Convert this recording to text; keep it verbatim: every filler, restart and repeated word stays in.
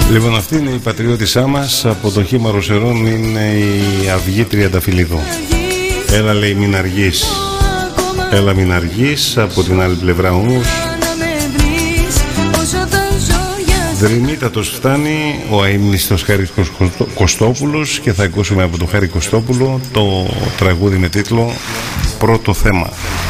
Λοιπόν, αυτή είναι η πατριώτησά μας. Από το χήμα Ρωσερών είναι η Αυγή Τριανταφυλλίδου. Έλα, λέει, μην αργείς. Έλα, μην αργείς. Από την άλλη πλευρά όμως δρυμύτατος φτάνει ο αείμνηστος Χάρης Κωστόπουλος και θα ακούσουμε από τον Χάρη Κωστόπουλο το τραγούδι με τίτλο «Πρώτο θέμα».